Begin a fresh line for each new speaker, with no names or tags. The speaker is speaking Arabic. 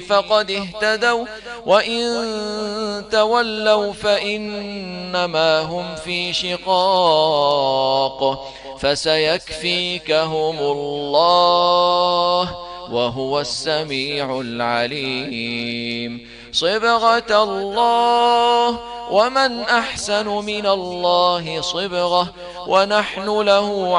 فقد اهتدوا وإن تولوا فإنما هم في شقاق فسيكفيكهم الله وهو السميع العليم. صبغة الله ومن أحسن من الله صبغة ونحن له